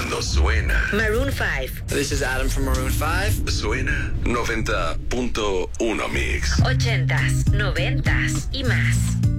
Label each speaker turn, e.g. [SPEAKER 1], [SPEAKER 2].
[SPEAKER 1] Cuando suena.
[SPEAKER 2] Maroon 5.
[SPEAKER 3] This is Adam from Maroon 5.
[SPEAKER 1] Suena 90.1 Mix.
[SPEAKER 2] 80s, 90s y más.